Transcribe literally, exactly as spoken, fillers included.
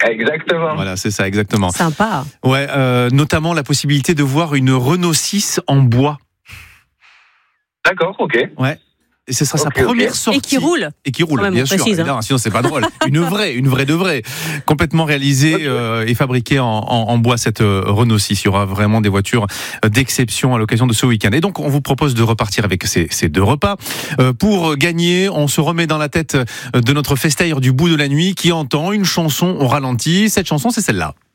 Exactement. Voilà, c'est ça, exactement. Sympa. Ouais, euh, notamment la possibilité de voir une Renault six en bois. D'accord, ok. Ouais. Et ce sera Ok, sa première ok. sortie. Et qui roule. Et qui roule, Quand même, bien on sûr. précise, hein. Évidemment, sinon, c'est pas drôle. Une vraie, une vraie de vraie. Complètement réalisée Ok. euh, et fabriquée en, en, en bois, cette euh, Renault six. Il y aura vraiment des voitures euh, d'exception à l'occasion de ce week-end. Et donc, on vous propose de repartir avec ces, ces deux repas. Euh, pour gagner, on se remet dans la tête de notre festaire du bout de la nuit qui entend une chanson au ralenti. Cette chanson, c'est celle-là.